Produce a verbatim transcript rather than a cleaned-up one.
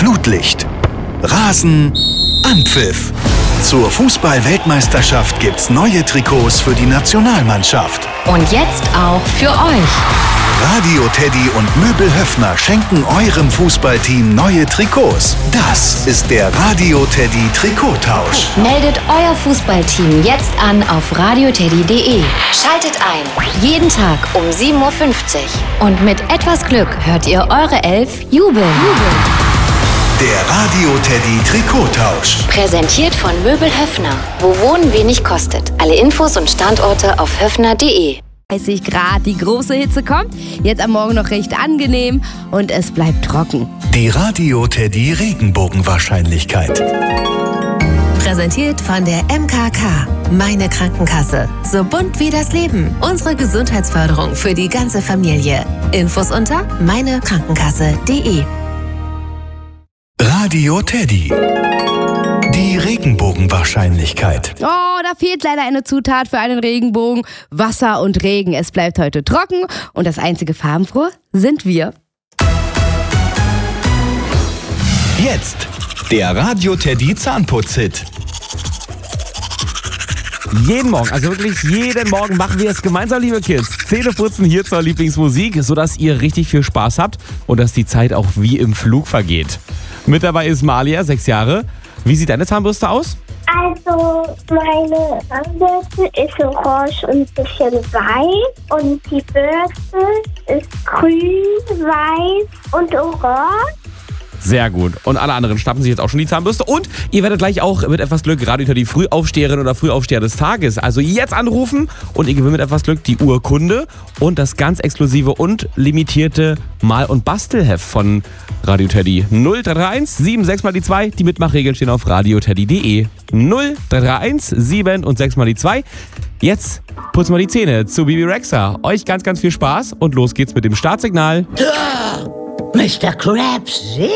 Flutlicht. Rasen, Anpfiff. Zur Fußball-Weltmeisterschaft gibt's neue Trikots für die Nationalmannschaft. Und jetzt auch für euch. Radio Teddy und Möbel Höffner schenken eurem Fußballteam neue Trikots. Das ist der Radio Teddy Trikottausch. Meldet euer Fußballteam jetzt an auf radioteddy punkt de. Schaltet ein. Jeden Tag um sieben Uhr fünfzig. Und mit etwas Glück hört ihr eure Elf jubeln. Der Radio Teddy Trikottausch. Präsentiert von Möbel Höffner. Wo Wohnen wenig kostet. Alle Infos und Standorte auf höffner punkt de. dreißig Grad, die große Hitze kommt. Jetzt am Morgen noch recht angenehm und es bleibt trocken. Die Radio Teddy Regenbogenwahrscheinlichkeit. Präsentiert von der M K K. Meine Krankenkasse. So bunt wie das Leben. Unsere Gesundheitsförderung für die ganze Familie. Infos unter meine krankenkasse punkt de. Radio Teddy. Die Regenbogenwahrscheinlichkeit. Oh, da fehlt leider eine Zutat für einen Regenbogen. Wasser und Regen. Es bleibt heute trocken und das einzige farbenfrohe sind wir. Jetzt der Radio Teddy Zahnputz-Hit. Jeden Morgen, also wirklich jeden Morgen machen wir es gemeinsam, liebe Kids. Zähneputzen hier zur Lieblingsmusik, sodass ihr richtig viel Spaß habt und dass die Zeit auch wie im Flug vergeht. Mit dabei ist Malia, sechs Jahre. Wie sieht deine Zahnbürste aus? Also, meine Zahnbürste ist orange und ein bisschen weiß. Und die Bürste ist grün, weiß und orange. Sehr gut. Und alle anderen schnappen sich jetzt auch schon die Zahnbürste. Und ihr werdet gleich auch mit etwas Glück Radio Teddy Frühaufsteherin oder Frühaufsteher des Tages. Also jetzt anrufen und ihr gewinnt mit etwas Glück die Urkunde und das ganz exklusive und limitierte Mal- und Bastelheft von Radio Teddy. null drei drei eins sieben sechs mal die zwei. Die Mitmachregeln stehen auf radioteddy punkt de. null drei drei eins sieben und sechs mal die zwei. Jetzt putzen wir die Zähne zu Bibi Rexha. Euch ganz, ganz viel Spaß und los geht's mit dem Startsignal. Mister Krabs.